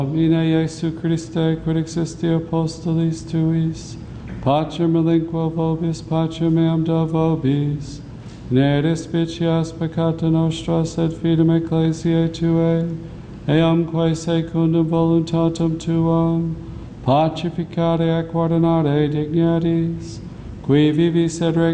Domine Iesu Christe, quid existi apostolis tuis, pacem relinquo vobis, pacem meam da vobis, ne despicias peccata nostra, sed fidem ecclesiae tuae, eamque secundum voluntatem tuam, pacificare ac ordinare dignities, qui vivis et